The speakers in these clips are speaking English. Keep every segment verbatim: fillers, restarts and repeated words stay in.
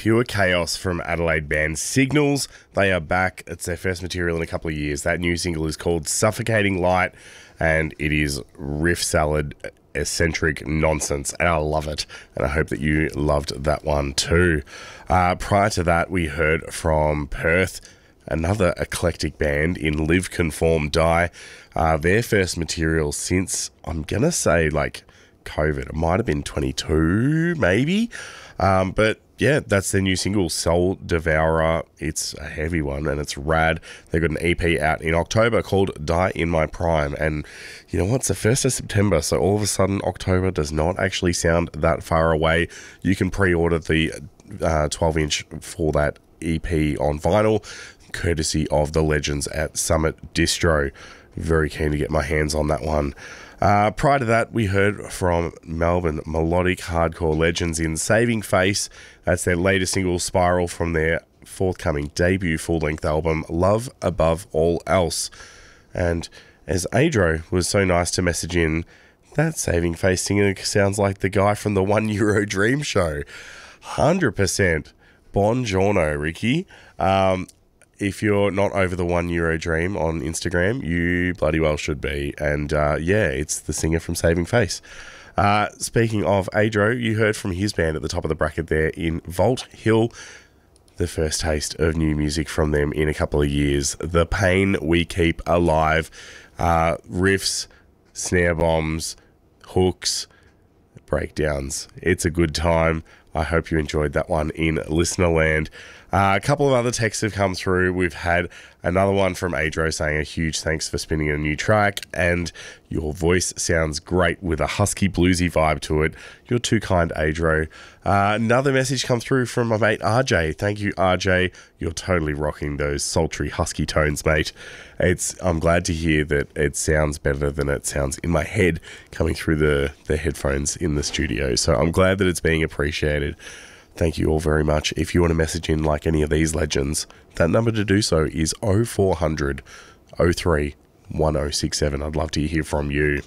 Pure Chaos from Adelaide band Signals. They are back. It's their first material in a couple of years. That new single is called Suffocating Light, and it is riff salad eccentric nonsense, and I love it, and I hope that you loved that one too. Uh, prior to that, we heard from Perth, another eclectic band in Live, Conform, Die. Uh, their first material since, I'm going to say, like, COVID. It might have been twenty-two, maybe. Um, but yeah, that's their new single, Soul Devourer. It's a heavy one and it's rad. They've got an E P out in October called Die in My Prime. And you know what? It's the first of September. So all of a sudden, October does not actually sound that far away. You can pre-order the uh, twelve inch for that E P on vinyl, courtesy of the legends at Summit Distro. Very keen to get my hands on that one. Uh, prior to that, we heard from Melbourne melodic hardcore legends in Saving Face. That's their latest single, Spiral, from their forthcoming debut full-length album, Love Above All Else. And as Adro was so nice to message in, that Saving Face singer sounds like the guy from the One Euro Dream Show. one hundred percent. Buongiorno, Ricky. Um... If you're not over the One Euro Dream on Instagram, you bloody well should be. And uh, yeah, it's the singer from Saving Face. Uh, speaking of Adro, you heard from his band at the top of the bracket there in Vault Hill. The first taste of new music from them in a couple of years. The Pain We Keep Alive. Uh, riffs, snare bombs, hooks, breakdowns. It's a good time. I hope you enjoyed that one in listener land. Uh, a couple of other texts have come through. We've had another one from Adro saying a huge thanks for spinning a new track, and your voice sounds great with a husky bluesy vibe to it. You're too kind, Adro. Uh, another message come through from my mate R J. Thank you, R J. You're totally rocking those sultry husky tones, mate. It's I'm glad to hear that it sounds better than it sounds in my head coming through the, the headphones in the studio. So I'm glad that it's being appreciated. Thank you all very much. If you want to message in like any of these legends, that number to do so is oh four hundred, oh three, one oh six seven. I'd love to hear from you.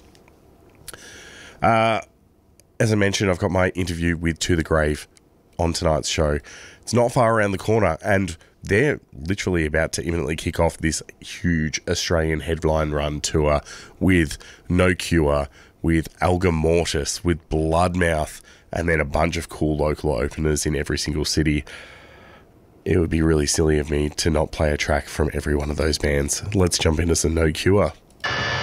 Uh, as I mentioned, I've got my interview with To The Grave on tonight's show. It's not far around the corner, and they're literally about to imminently kick off this huge Australian headline run tour with No Cure, with Alga Mortis, with Bloodmouth, and then a bunch of cool local openers in every single city. It would be really silly of me to not play a track from every one of those bands. Let's jump into some No Cure.